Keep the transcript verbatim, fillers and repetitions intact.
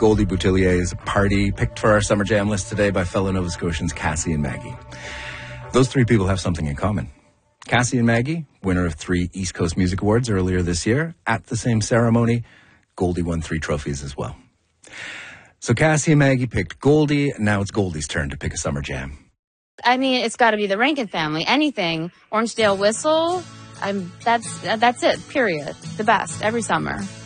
Goldie Boutillier's Party, picked for our Summer Jam list today by fellow Nova Scotians Cassie and Maggie. Those three people have something in common. Cassie and Maggie, winner of three East Coast Music Awards earlier this year. At the same ceremony, Goldie won three trophies as well. So Cassie and Maggie picked Goldie, and now it's Goldie's turn to pick a Summer Jam. I mean, it's got to be the Rankin Family. Anything. Orangedale Whistle, I'm, that's, that's it, period. The best, every summer.